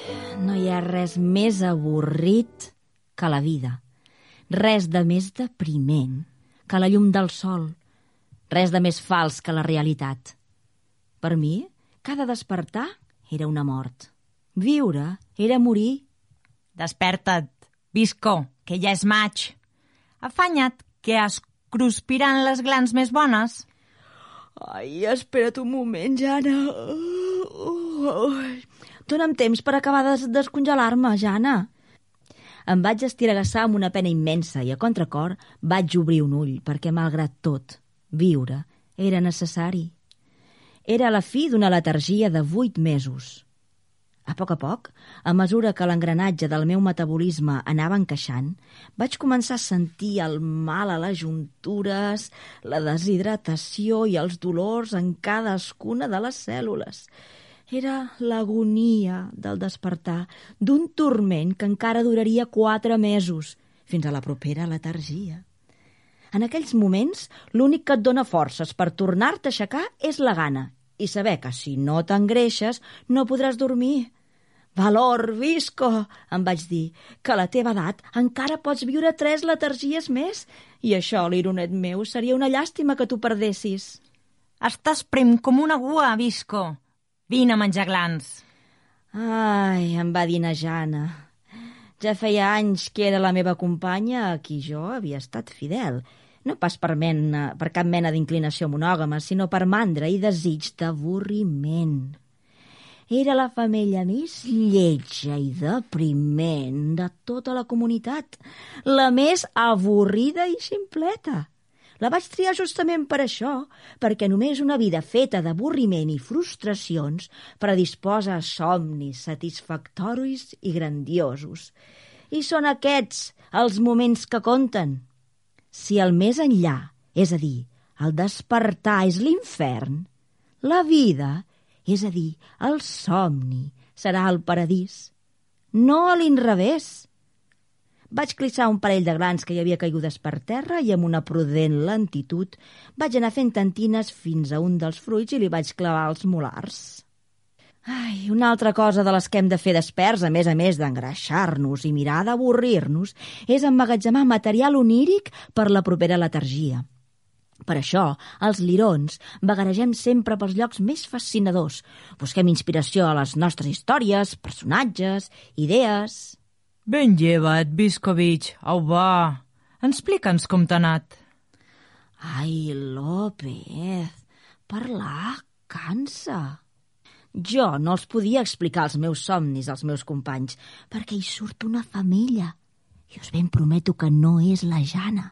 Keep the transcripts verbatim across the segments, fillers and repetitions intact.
no hi ha res més avorrit que la vida. Res de més depriment que la llum del sol. Res de més fals que la realitat. Per mi, cada despertar era una mort. Viure era morir. Desperta't, Visco, que ja és maig. Afanya't, que es cruspiran les glans més bones. Ai, espera't un moment, Jana. Dóna'm temps per acabar de descongelar-me, Jana. Em vaig estiragassar amb una pena immensa i a contracor vaig obrir un ull perquè, malgrat tot, viure era necessari. Era la fi d'una letargia de vuit mesos. A poc a poc, a mesura que l'engranatge del meu metabolisme anava encaixant, vaig començar a sentir el mal a les juntures, la deshidratació i els dolors en cadascuna de les cèl·lules. Era l'agonia del despertar d'un turment que encara duraria quatre mesos, fins a la propera letargia. En aquells moments, l'únic que et dóna forces per tornar-te a aixecar és la gana i saber que si no t'engreixes no podràs dormir. Valor, Visco, em vaig dir, que a la teva edat encara pots viure tres letargies més i això, l'ironet meu, seria una llàstima que tu perdessis. Estàs prim com una gua, Visco. Vine a menjar glans. Ai, em va dir na Jana. Ja feia anys que era la meva companya a qui jo havia estat fidel. No pas per, mena, per cap mena d'inclinació monògama, sinó per mandra i desig d'avorriment. Era la femella més lletja i depriment de tota la comunitat, la més avorrida i ximpleta. La vaig triar justament per això, perquè només una vida feta d'avorriment i frustracions predisposa a somnis satisfactoris i grandiosos. I són aquests els moments que compten. Si el més enllà, és a dir, el despertar és l'infern, la vida, és a dir, el somni, serà el paradís. No a l'inrevés. Vaig clissar un parell de glans que hi havia caigudes per terra i amb una prudent lentitud vaig anar fent tantines fins a un dels fruits i li vaig clavar els molars. Ai, una altra cosa de les que hem de fer desperts, a més a més d'engreixar-nos i mirar d'avorrir-nos, és emmagatzemar material oníric per la propera letargia. Per això, els lirons vagaregem sempre pels llocs més fascinadors. Busquem inspiració a les nostres històries, personatges, idees. Ben llevat, Viscovich. Au, va. Explica'ns com t'ha anat. Ai, López, parlar cansa. Jo no els podia explicar els meus somnis als meus companys, perquè hi surt una femella. I us ben prometo que no és la Jana.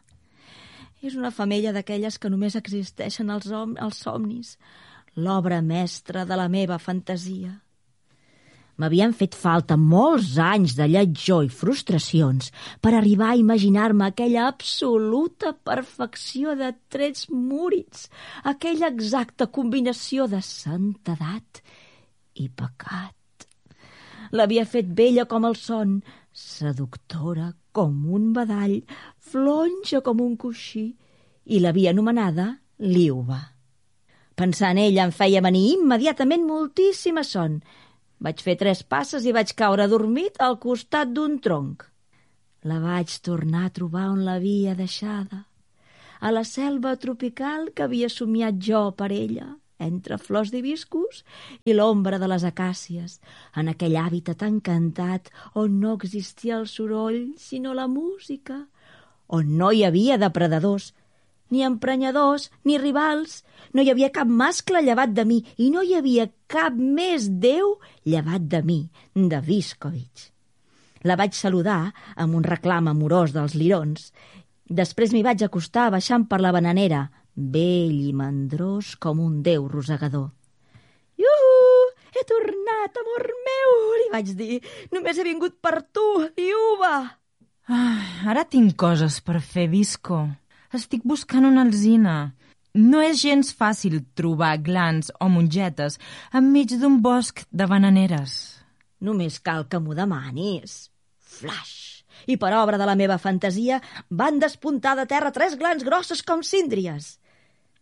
És una femella d'aquelles que només existeixen als, als somnis, l'obra mestra de la meva fantasia. M'havien fet falta molts anys de lletjor i frustracions per arribar a imaginar-me aquella absoluta perfecció de trets múrids, aquella exacta combinació de santedat i pecat. L'havia fet bella com el son, seductora com un badall, flonja com un coixí, i l'havia anomenada Liuba. Pensar en ella em feia venir immediatament moltíssima son. Vaig fer tres passes i vaig caure adormit al costat d'un tronc. La vaig tornar a trobar on l'havia deixada, a la selva tropical que havia somiat jo per ella, entre flors d'hibiscus i l'ombra de les acàcies, en aquell hàbitat encantat on no existia el soroll sinó la música, on no hi havia depredadors, ni emprenyadors, ni rivals, no hi havia cap mascle llevat de mi i no hi havia cap més déu llevat de mi, de Viscovich. La vaig saludar amb un reclam amorós dels lirons. Després m'hi vaig acostar baixant per la bananera, vell i mandrós com un déu rosegador. Iuhu! He tornat, amor meu! Li vaig dir. Només he vingut per tu, Liuba! Ah, ara tinc coses per fer, Visco. Estic buscant una alzina. No és gens fàcil trobar glans o mongetes enmig d'un bosc de bananeres. Només cal que m'ho demanis. Flash! I per obra de la meva fantasia van despuntar de terra tres glans grosses com síndries.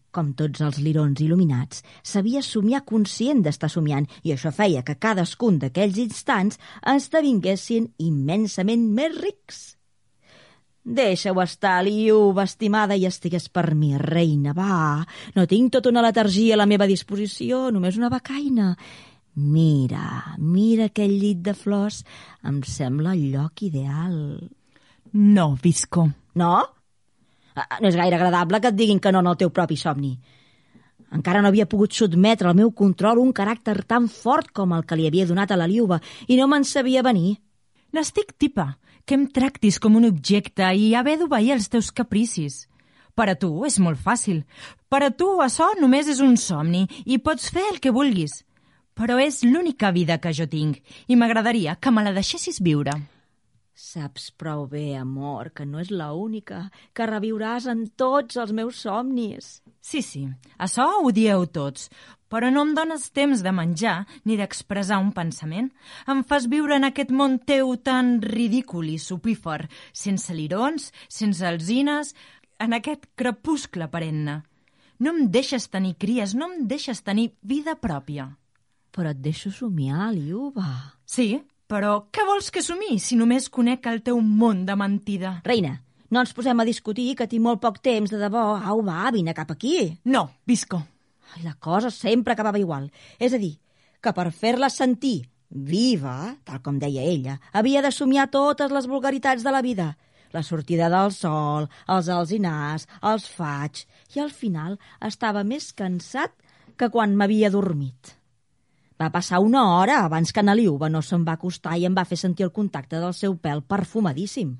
Com tots els lirons il·luminats, sabia somiar conscient d'estar somiant i això feia que cadascun d'aquells instants esdevinguessin immensament més rics. Deixa-ho estar, Liuba, estimada, i estigues per mi, reina, va. No tinc tota una letargia a la meva disposició, només una becaina. Mira, mira aquell llit de flors, em sembla el lloc ideal. No, Visco. No? No és gaire agradable que et diguin que no en el teu propi somni. Encara no havia pogut sotmetre al meu control un caràcter tan fort com el que li havia donat a la Liuba i no me'n sabia venir. N'estic tipa, que em tractis com un objecte i haver d'obeir els teus capricis. Per a tu és molt fàcil. Per a tu això només és un somni i pots fer el que vulguis. Però és l'única vida que jo tinc i m'agradaria que me la deixessis viure. Saps prou bé, amor, que no és l'única, que reviuràs en tots els meus somnis. Sí, sí, això ho dieu tots, però no em dones temps de menjar ni d'expressar un pensament. Em fas viure en aquest món teu tan ridícul i supífer, sense lirons, sense alzines, en aquest crepuscle perenne. No em deixes tenir cries, no em deixes tenir vida pròpia. Però et deixo somiar, Liuba. Sí, però què vols que somii si només conec el teu món de mentida? Reina, no ens posem a discutir, que tinc molt poc temps, de debò. Au, va, vine cap aquí. No, Visco. Ai, la cosa sempre acabava igual. És a dir, que per fer-la sentir viva, tal com deia ella, havia de somiar totes les vulgaritats de la vida. La sortida del sol, els alzinars, els faigs, i al final estava més cansat que quan m'havia dormit. Va passar una hora abans que na Liuba no se'n va acostar i em va fer sentir el contacte del seu pèl perfumadíssim.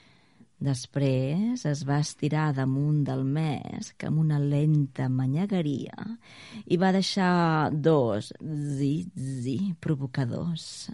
Després es va estirar damunt del mesc amb una lenta manyegueria i va deixar dos zi-zi provocadors.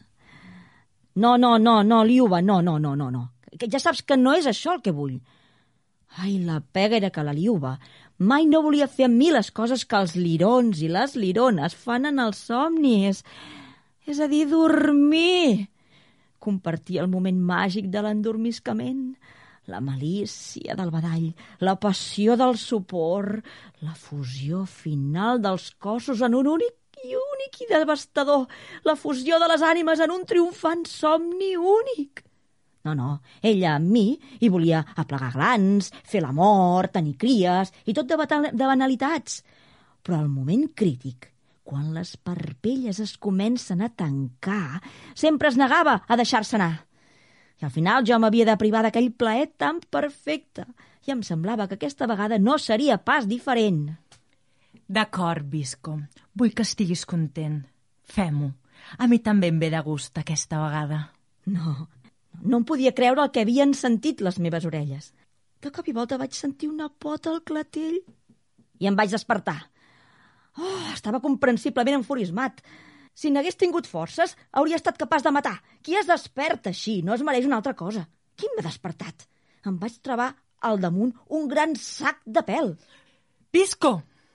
No, no, no, no, Liuba, no, no, no, no, no. Que ja saps que no és això el que vull. Ai, la pega era que la Liuba mai no volia fer amb mi les coses que els lirons i les lirones fan en els somnis. És a dir, dormir. Compartir el moment màgic de l'endormiscament, la malícia del badall, la passió del sopor, la fusió final dels cossos en un únic i únic i devastador, la fusió de les ànimes en un triomfant somni únic. No, no, ella amb mi hi volia aplegar glans, fer l'amor, tenir cries i tot de, de banalitats. Però al moment crític, quan les parpelles es comencen a tancar, sempre es negava a deixar-se anar. I al final jo m'havia de privar d'aquell plaer tan perfecte i em semblava que aquesta vegada no seria pas diferent. D'acord, Visco. Vull que estiguis content. Fem-ho. A mi també em ve de gust aquesta vegada. No, no em podia creure el que havien sentit les meves orelles. De cop i volta vaig sentir una pota al clatell i em vaig despertar. Oh, estava comprensiblement enfurismat. Si n'hagués tingut forces, hauria estat capaç de matar. Qui es desperta així? No es mereix una altra cosa. Qui m'ha despertat? Em vaig trobar al damunt un gran sac de pèl. Visco!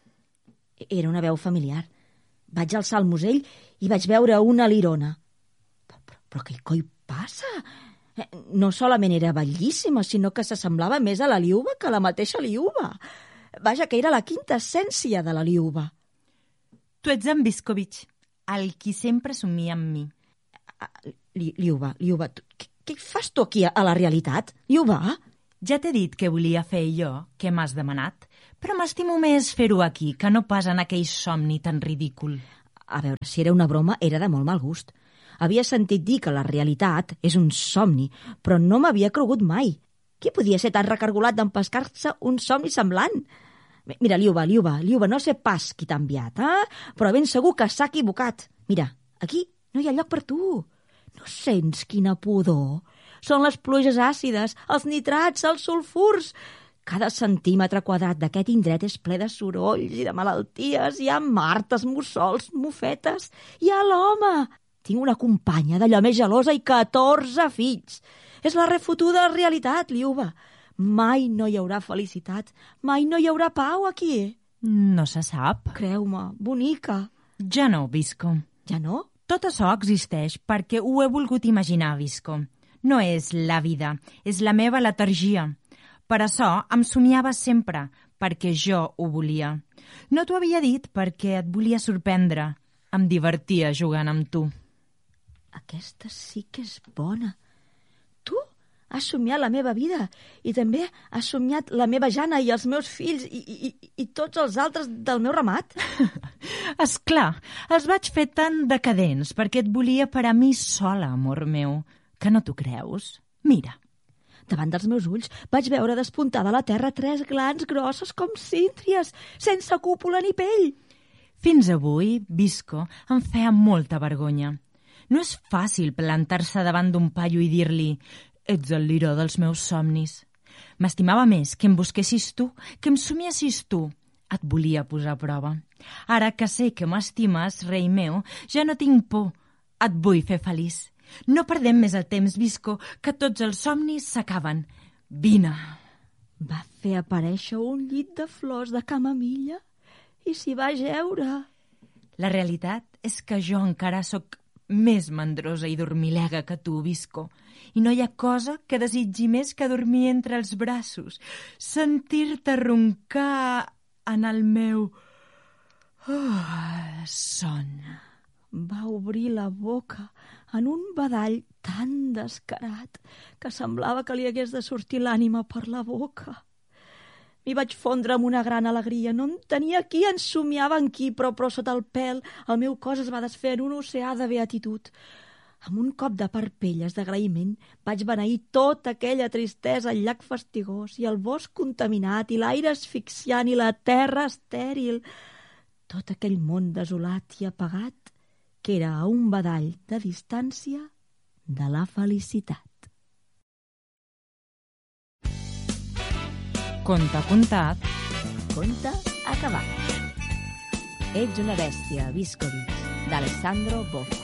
Era una veu familiar. Vaig alçar el musell i vaig veure una lirona. Però, però, però què coi passa? No solament era bellíssima, sinó que s'assemblava més a la Liuba que a la mateixa Liuba. Vaja, que era la quinta essència de la Liuba. Tu ets en Viscovich, el qui sempre somia amb mi. Li, Liuba, Liuba, tu, què, què fas tu aquí a la realitat? Liuba? Ja t'he dit que volia fer allò que m'has demanat, però m'estimo més fer-ho aquí que no pas en aquell somni tan ridícul. A veure, si era una broma, era de molt mal gust. Havia sentit dir que la realitat és un somni, però no m'havia cregut mai. Qui podia ser tan recargolat d'empescar-se un somni semblant? Mira, Liuba, Liuba, Liuba, no sé pas qui t'ha enviat, eh? Però ben segur que s'ha equivocat. Mira, aquí no hi ha lloc per tu. No sents quina pudor? Són les pluges àcides, els nitrats, els sulfurs. Cada centímetre quadrat d'aquest indret és ple de sorolls i de malalties. Hi ha martes, mussols, mofetes. Hi ha l'home. Tinc una companya d'allò més gelosa i catorze fills. És la refotuda realitat, Liuba. Mai no hi haurà felicitat, mai no hi haurà pau aquí. No se sap. Creu-me, bonica. Ja no, Visco. Ja no? Tot això existeix perquè ho he volgut imaginar, Visco. No és la vida, és la meva letargia. Per això em somiava sempre, perquè jo ho volia. No t'ho havia dit perquè et volia sorprendre. Em divertia jugant amb tu. Aquesta sí que és bona. Tu has somiat la meva vida i també has somiat la meva Jana i els meus fills i, i, i tots els altres del meu ramat? Esclar, els vaig fer tan decadents perquè et volia per a mi sola, amor meu. Que no t'ho creus? Mira. Davant dels meus ulls vaig veure despuntada a la terra tres glans grosses com síntries, sense cúpula ni pell. Fins avui, Visco, em feia molta vergonya. No és fàcil plantar-se davant d'un paio i dir-li «Ets el liró dels meus somnis». M'estimava més que em busquessis tu, que em somiessis tu. Et volia posar a prova. Ara que sé que m'estimes, rei meu, ja no tinc por. Et vull fer feliç. No perdem més el temps, Visco, que tots els somnis s'acaben. Vine. Va fer aparèixer un llit de flors de camamilla i s'hi va jeure. La realitat és que jo encara sóc més mandrosa i dormilega que tu, Visco, i no hi ha cosa que desitgi més que dormir entre els braços, sentir-te roncar en el meu oh, son. Va obrir la boca en un badall tan descarat que semblava que li hagués de sortir l'ànima per la boca. M'hi vaig fondre amb una gran alegria. No entenia qui ensomiava en qui, però, però sota el pèl el meu cos es va desfer en un oceà de beatitud. Amb un cop de parpelles d'agraïment vaig beneir tota aquella tristesa al llac fastigós i el bosc contaminat i l'aire asfixiant i la terra estèril. Tot aquell món desolat i apagat que era a un badall de distància de la felicitat. Conte contat. Conte acabat. Ets una bèstia, Visco Beach, d'Alessandro Boffa.